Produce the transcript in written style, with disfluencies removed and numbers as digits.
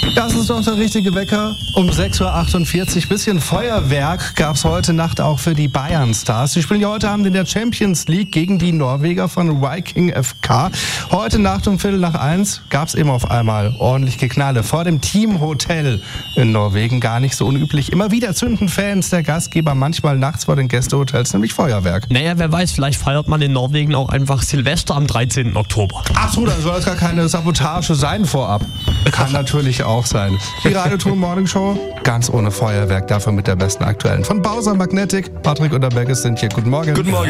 Das ist doch der richtige Wecker. Um 6.48 Uhr. Bisschen Feuerwerk gab es heute Nacht auch für die Bayern-Stars. Die spielen ja heute Abend in der Champions League gegen die Norweger von Viking FK. Heute Nacht um 1:45 gab es eben auf einmal ordentlich Geknalle vor dem Teamhotel in Norwegen. Gar nicht so unüblich. Immer wieder zünden Fans der Gastgeber manchmal nachts vor den Gästehotels nämlich Feuerwerk. Naja, wer weiß, vielleicht feiert man in Norwegen auch einfach Silvester am 13. Oktober. Ach so, dann soll das gar keine Sabotage sein vorab. Kann natürlich auch sein. Die Radio-Tour Morning Show, ganz ohne Feuerwerk, dafür mit der besten aktuellen. Von Bowser Magnetic, Patrick und der Beckes sind hier. Guten Morgen. Guten Morgen.